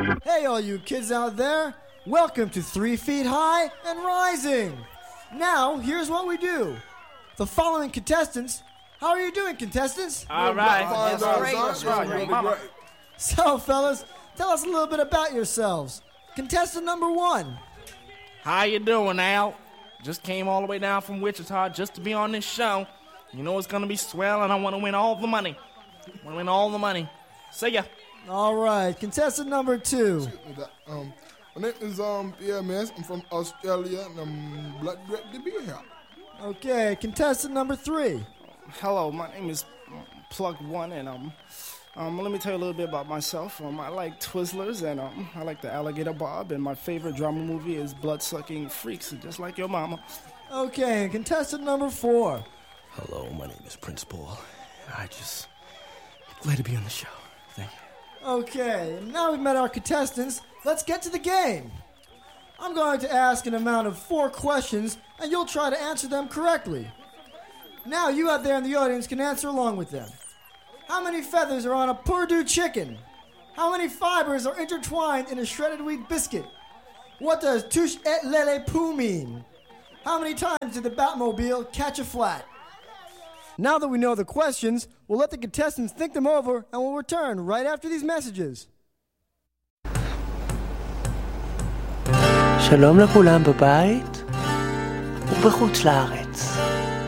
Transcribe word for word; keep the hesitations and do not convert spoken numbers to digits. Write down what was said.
Hey, all you kids out there. Welcome to Three Feet High and Rising. Now, here's what we do. The following contestants. How are you doing, contestants? All right. That's That's great. right. That's That's right. Mama. So, fellas, tell us a little bit about yourselves. Contestant number one. How you doing, Al? Just came all the way down from Wichita just to be on this show. You know it's gonna be swell, and I want to win all the money. I want to win all the money. See ya. All right, contestant number two. Um, my name is um P M S. I'm from Australia, and I'm blood glad to be here. Okay, contestant number three. Hello, my name is Plug One, and um, um, let me tell you a little bit about myself. Um, I like Twizzlers, and um, I like the Alligator Bob, and my favorite drama movie is Blood-Sucking Freaks, just like your mama. Okay, contestant number four. Hello, my name is Prince Paul. I just glad to be on the show. Thank you. Okay, now we've met our contestants. Let's get to the game. I'm going to ask an amount of four questions, and you'll try to answer them correctly. Now, you out there in the audience can answer along with them. How many feathers are on a Purdue chicken? How many fibers are intertwined in a shredded wheat biscuit? What does touche et lele poo mean? How many times did the Batmobile catch a flat? Now that we know the questions, we'll let the contestants think them over, and we'll return right after these messages. שלום לכולם בבית ובחוץ לארץ.